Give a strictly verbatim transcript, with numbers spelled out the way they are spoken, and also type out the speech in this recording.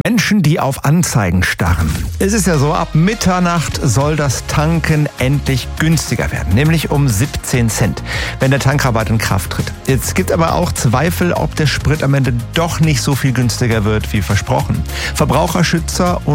Menschen, die auf Anzeigen starren. Es ist ja so, ab Mitternacht soll das Tanken endlich günstiger werden, nämlich um siebzehn Cent, wenn der Tankrabatt in Kraft tritt. Jetzt gibt aber auch Zweifel, ob der Sprit am Ende doch nicht so viel günstiger wird wie versprochen. Verbraucherschützer und